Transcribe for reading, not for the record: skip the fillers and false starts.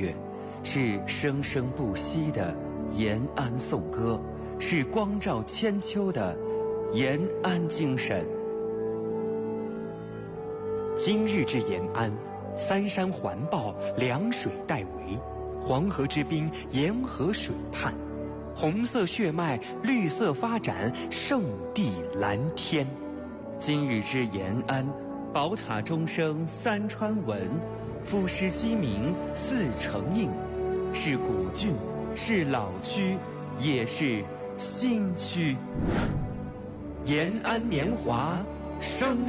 乐，是生生不息的延安颂歌，是光照千秋的延安精神。 今日之延安，三山环抱，两水带围，黄河之滨，沿河水畔，红色血脉，绿色发展，圣地蓝天。 今日之延安，宝塔钟声三川闻，赋诗鸡鸣四城应，是古郡，是老区，也是新区。延安年华，生